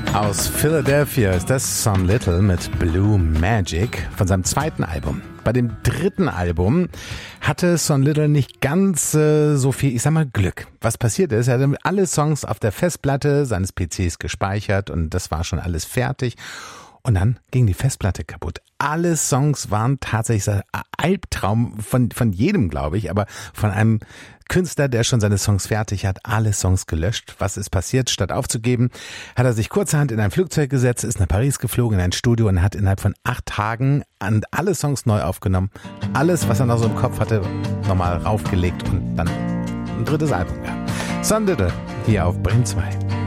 Aus Philadelphia ist das Son Little mit Blue Magic von seinem zweiten Album. Bei dem dritten Album hatte Son Little nicht ganz so viel, ich sag mal, Glück. Was passiert ist, er hat alle Songs auf der Festplatte seines PCs gespeichert und das war schon alles fertig. Und dann ging die Festplatte kaputt. Alle Songs waren tatsächlich ein Albtraum von jedem, glaube ich, aber von einem Künstler, der schon seine Songs fertig hat, alle Songs gelöscht. Was ist passiert? Statt aufzugeben, hat er sich kurzerhand in ein Flugzeug gesetzt, ist nach Paris geflogen, in ein Studio und hat innerhalb von 8 Tagen alle Songs neu aufgenommen. Alles, was er noch so im Kopf hatte, nochmal raufgelegt und dann ein drittes Album gehabt. Son Little hier auf Bremen 2.